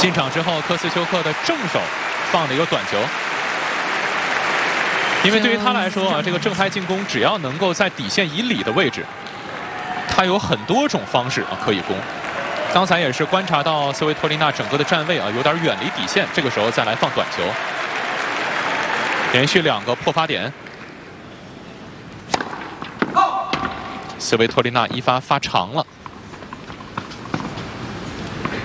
进场之后，科斯丘克的正手放了一个短球。 因为对于他来说啊，这个正拍进攻只要能够在底线以里的位置，他有很多种方式啊可以攻。刚才也是观察到斯维托利娜整个的站位啊有点远离底线，这个时候再来放短球，连续2个破发点。斯维托利娜一发发长了。